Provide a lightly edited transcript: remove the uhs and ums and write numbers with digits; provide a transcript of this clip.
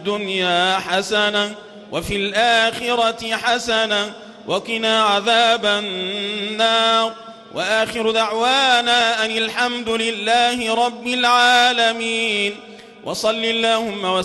الدنيا حسنة وفي الآخرة حسنة وقنا عذاب النار. وآخر دعوانا أن الحمد لله رب العالمين. وصل اللهم